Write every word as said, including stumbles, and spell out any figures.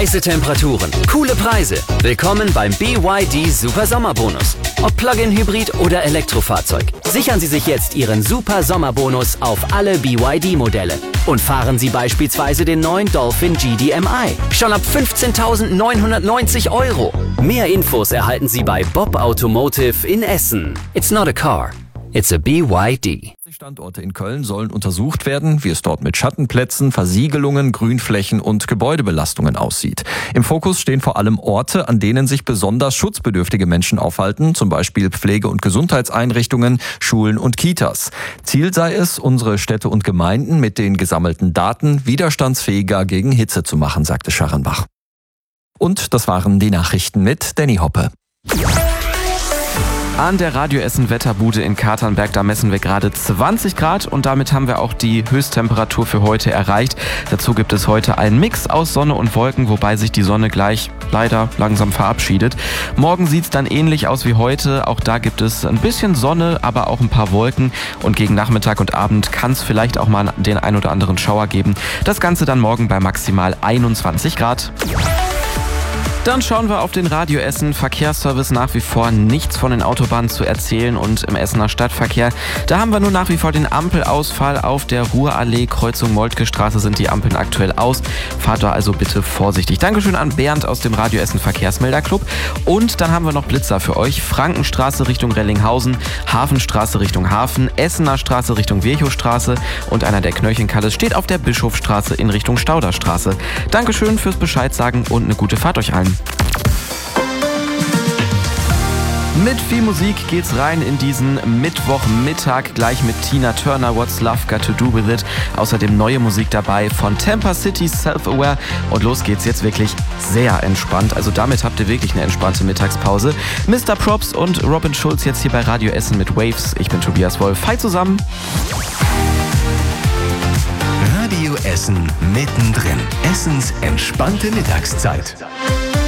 Heiße Temperaturen, coole Preise. Willkommen beim B Y D Super Sommerbonus. Ob Plug-in Hybrid oder Elektrofahrzeug. Sichern Sie sich jetzt Ihren Super Sommerbonus auf alle B Y D-Modelle. Und fahren Sie beispielsweise den neuen Dolphin G D M I. Schon ab fünfzehntausendneunhundertneunzig Euro. Mehr Infos erhalten Sie bei Bob Automotive in Essen. It's not a car, it's a B Y D. Standorte in Köln sollen untersucht werden, wie es dort mit Schattenplätzen, Versiegelungen, Grünflächen und Gebäudebelastungen aussieht. Im Fokus stehen vor allem Orte, an denen sich besonders schutzbedürftige Menschen aufhalten, zum Beispiel Pflege- und Gesundheitseinrichtungen, Schulen und Kitas. Ziel sei es, unsere Städte und Gemeinden mit den gesammelten Daten widerstandsfähiger gegen Hitze zu machen, sagte Scharrenbach. Und das waren die Nachrichten mit Danny Hoppe. An der Radio Essen Wetterbude in Katernberg, da messen wir gerade zwanzig Grad und damit haben wir auch die Höchsttemperatur für heute erreicht. Dazu gibt es heute einen Mix aus Sonne und Wolken, wobei sich die Sonne gleich leider langsam verabschiedet. Morgen sieht es dann ähnlich aus wie heute. Auch da gibt es ein bisschen Sonne, aber auch ein paar Wolken und gegen Nachmittag und Abend kann es vielleicht auch mal den ein oder anderen Schauer geben. Das Ganze dann morgen bei maximal einundzwanzig Grad. Dann schauen wir auf den Radio Essen Verkehrsservice. Nach wie vor nichts von den Autobahnen zu erzählen und im Essener Stadtverkehr. Da haben wir nur nach wie vor den Ampelausfall auf der Ruhrallee, Kreuzung Moltke Straße sind die Ampeln aktuell aus. Fahrt da also bitte vorsichtig. Dankeschön an Bernd aus dem Radio Essen Verkehrsmelderclub. Und dann haben wir noch Blitzer für euch. Frankenstraße Richtung Rellinghausen, Hafenstraße Richtung Hafen, Essener Straße Richtung Virchowstraße und einer der Knöllchenkalles steht auf der Bischofstraße in Richtung Stauderstraße. Dankeschön fürs Bescheid sagen und eine gute Fahrt euch allen. Mit viel Musik geht's rein in diesen Mittwochmittag, gleich mit Tina Turner, What's Love Got to Do With It. Außerdem neue Musik dabei von Tampa City, Self-Aware. Und los geht's jetzt wirklich sehr entspannt. Also damit habt ihr wirklich eine entspannte Mittagspause. Mister Props und Robin Schulz jetzt hier bei Radio Essen mit Waves. Ich bin Tobias Wolf. Hi zusammen. Radio Essen mittendrin. Essens entspannte Mittagszeit.